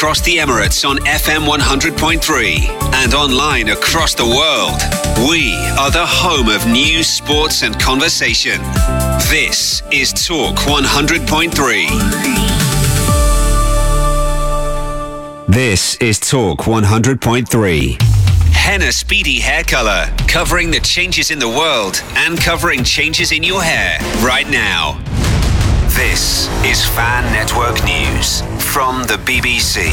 across the Emirates on FM 100.3 and online across the world. We are the home of news, sports and conversation. This is Talk 100.3. This is Talk 100.3. Henna Speedy Hair Color, covering the changes in the world and covering changes in your hair right now. This is Fan Network News from the BBC.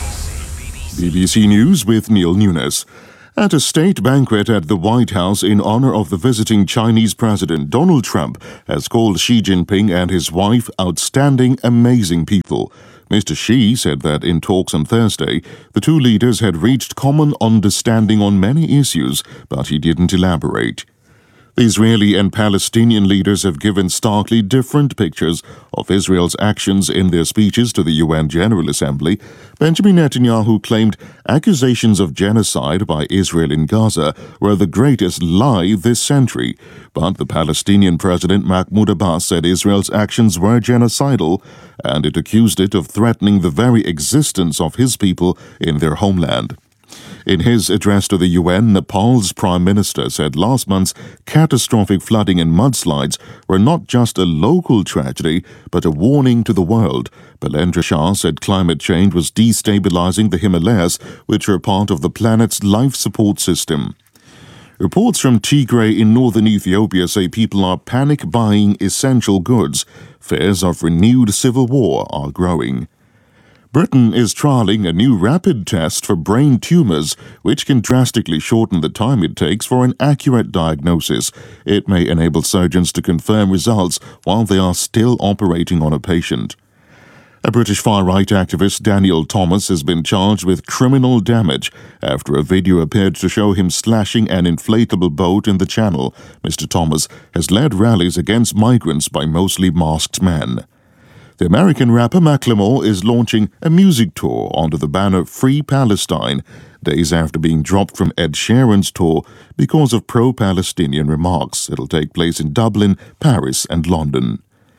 BBC News with Neil Nunes. At a state banquet at the White House in honor of the visiting Chinese President, Donald Trump has called Xi Jinping and his wife outstanding, amazing people. Mr. Xi said that in talks on Thursday, the two leaders had reached common understanding on many issues, but he didn't elaborate. The Israeli and Palestinian leaders have given starkly different pictures of Israel's actions in their speeches to the UN General Assembly. Benjamin Netanyahu claimed accusations of genocide by Israel in Gaza were the greatest lie this century. But the Palestinian President Mahmoud Abbas said Israel's actions were genocidal, and it accused it of threatening the very existence of his people in their homeland. In his address to the UN, Nepal's Prime Minister said last month's catastrophic flooding and mudslides were not just a local tragedy, but a warning to the world. Balendra Shah said climate change was destabilizing the Himalayas, which are part of the planet's life support system. Reports from Tigray in northern Ethiopia say people are panic buying essential goods. Fears of renewed civil war are growing. Britain is trialling a new rapid test for brain tumours, which can drastically shorten the time it takes for an accurate diagnosis. It may enable surgeons to confirm results while they are still operating on a patient. A British far-right activist, Daniel Thomas, has been charged with criminal damage after a video appeared to show him slashing an inflatable boat in the Channel. Mr. Thomas has led rallies against migrants by mostly masked men. The American rapper Macklemore is launching a music tour under the banner Free Palestine, days after being dropped from Ed Sheeran's tour because of pro-Palestinian remarks. It'll take place in Dublin, Paris and London.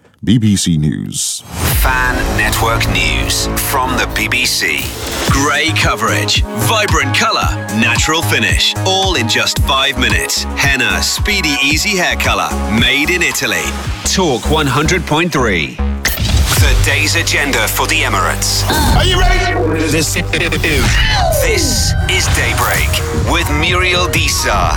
BBC News. Fan Network News from the BBC. Grey coverage, vibrant colour, natural finish, all in just 5 minutes. Henna Speedy Easy Hair Colour, made in Italy. Talk 100.3. The day's agenda for the Emirates. Are you ready? This is Daybreak with Muriel Disa.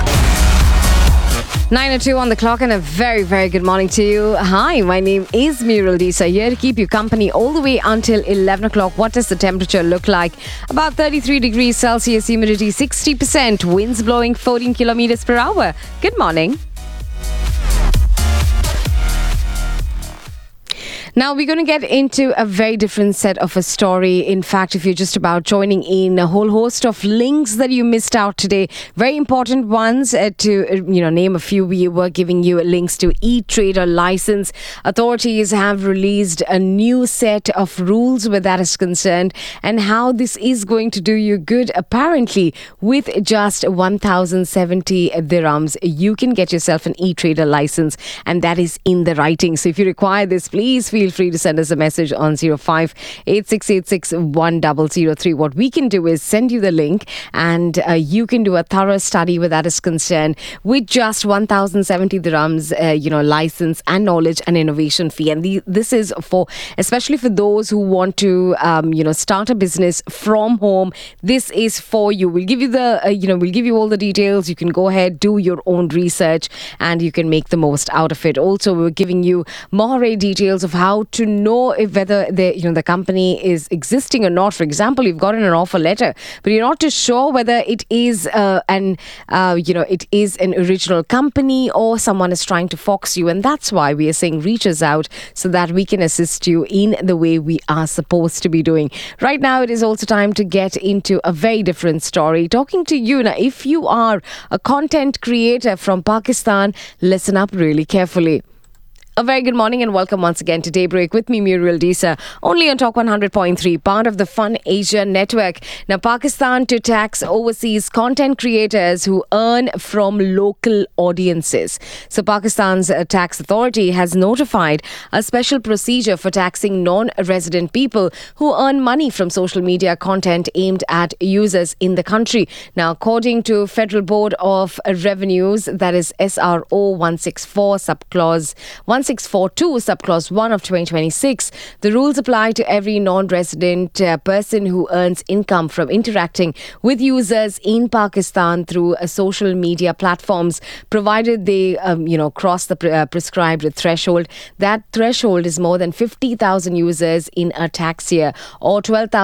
9:02 on the clock, and a very, very good morning to you. Hi, my name is Muriel Disa, here to keep you company all the way until 11 o'clock. What does the temperature look like? About 33 degrees Celsius, humidity 60%, winds blowing 14 kilometers per hour. Good morning. Now, we're going to get into a very different set of a story. In fact, if you're just about joining in, a whole host of links that you missed out today, very important ones to name a few. We were giving you links to e-trader license. Authorities have released a new set of rules where that is concerned, and how this is going to do you good. Apparently, with just 1,070 dirhams, you can get yourself an e-trader license, and that is in the writing. So if you require this, please feel free to send us a message on 05-8686-1003. What we can do is send you the link, and you can do a thorough study where that is concerned with just 1,070 dirhams, license and knowledge and innovation fee. And this is for, especially for those who want to, start a business from home. This is for you. We'll give you we'll give you all the details. You can go ahead, do your own research, and you can make the most out of it. Also, we're giving you more details of how to know if whether the company is existing or not. For example, you've gotten an offer letter, but you're not too sure whether it is an original company or someone is trying to fox you, and that's why we are saying reach us out so that we can assist you in the way we are supposed to be doing. Right now, it is also time to get into a very different story. Talking to you now, if you are a content creator from Pakistan, listen up really carefully. A very good morning and welcome once again to Daybreak with me, Muriel Disa, only on Talk 100.3, part of the Fun Asia network. Now, Pakistan to tax overseas content creators who earn from local audiences. So, Pakistan's tax authority has notified a special procedure for taxing non-resident people who earn money from social media content aimed at users in the country. Now, according to Federal Board of Revenues, that is SRO 164 subclause 1642 subclause 1 of 2026. The rules apply to every non-resident person who earns income from interacting with users in Pakistan through social media platforms, provided they cross the prescribed threshold. That threshold is more than 50,000 users in a tax year or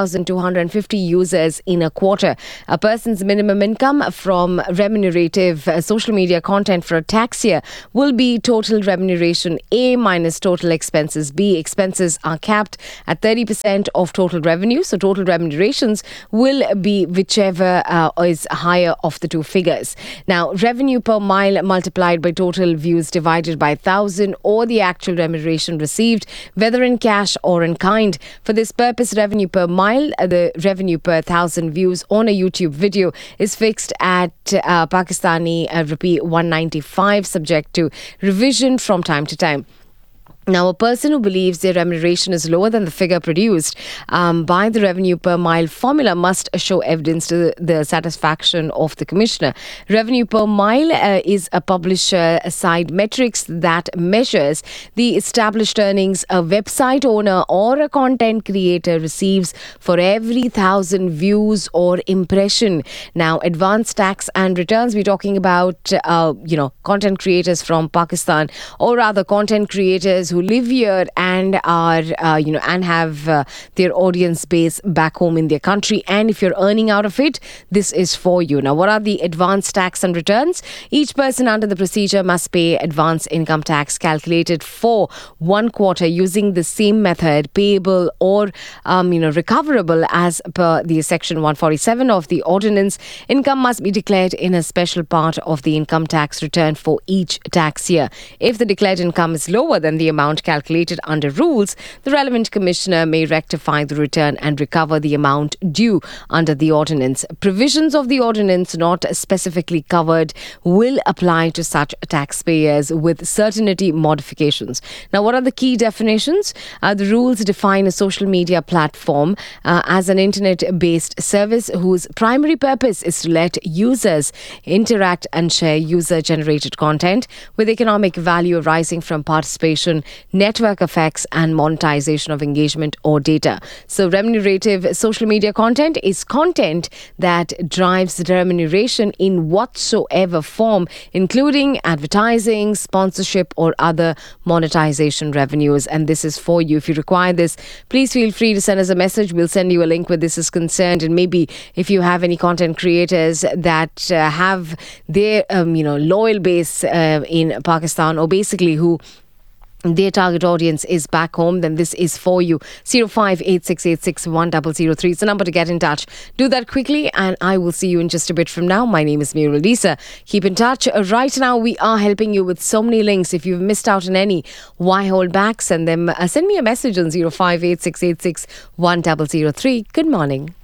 12,250 users in a quarter. A person's minimum income from remunerative social media content for a tax year will be total remuneration A minus total expenses B. Expenses are capped at 30% of total revenue. So total remunerations will be whichever is higher of the two figures. Now, revenue per mile multiplied by total views divided by 1,000 or the actual remuneration received, whether in cash or in kind. For this purpose, revenue per mile, the revenue per 1,000 views on a YouTube video is fixed at Pakistani rupee 195, subject to revision from time to time. Now, a person who believes their remuneration is lower than the figure produced by the revenue per mile formula must show evidence to the satisfaction of the commissioner. Revenue per mile is a publisher-side metrics that measures the established earnings a website owner or a content creator receives for every 1,000 views or impression. Now, advanced tax and returns, we're talking about, content creators from Pakistan, or rather content creators who live here and are, and have their audience base back home in their country. And if you're earning out of it, this is for you. Now, what are the advanced tax and returns? Each person under the procedure must pay advanced income tax calculated for 1 quarter using the same method, payable or, recoverable as per the section 147 of the ordinance. Income must be declared in a special part of the income tax return for each tax year. If the declared income is lower than the amount calculated under rules, the relevant commissioner may rectify the return and recover the amount due under the ordinance. Provisions of the ordinance not specifically covered will apply to such taxpayers with certainty modifications. Now, what are the key definitions? The rules define a social media platform as an internet-based service whose primary purpose is to let users interact and share user-generated content with economic value arising from participation, network effects, and monetization of engagement or data. So, remunerative social media content is content that drives the remuneration in whatsoever form, including advertising, sponsorship, or other monetization revenues. And this is for you. If you require this, please feel free to send us a message. We'll send you a link where this is concerned. And maybe if you have any content creators that have their, loyal base in Pakistan, or basically who their target audience is back home, then this is for you. 0586861003 is the number to get in touch. Do that quickly and I will see you in just a bit from now. My name is Muriel Disa. Keep in touch. Right now we are helping you with so many links. If you've missed out on any, why hold back? Send me a message on 0586861003. Good morning.